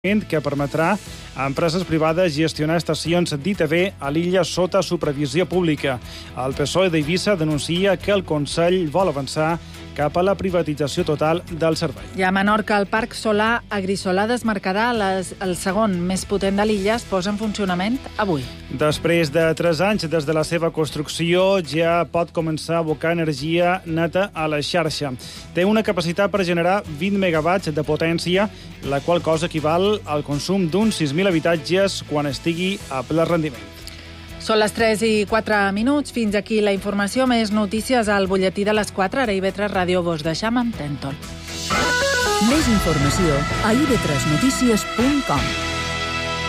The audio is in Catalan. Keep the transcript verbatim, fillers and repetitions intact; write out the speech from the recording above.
que permetrà a empreses privades gestionar estacions d'I T V a l'illa sota supervisió pública. El P S O E d'Eivissa denuncia que el Consell vol avançar cap a la privatització total del servei. I a Menorca, el Parc Solar Agrisolà desmarcarà les, el segon més potent de l'illa es posa en funcionament avui. Després de tres anys des de la seva construcció, ja pot començar a abocar energia neta a la xarxa. Té una capacitat per generar vint megawatts de potència, la qual cosa equival al consum d'uns sis mil habitatges quan estigui a ple rendiment. Són les tres i quatre minuts. Fins aquí la informació. Més notícies al butlletí de les quatre. Ara i ve tres Ràdio vos deixam amb Tentol. Més informació a i ve tres notícies punt com.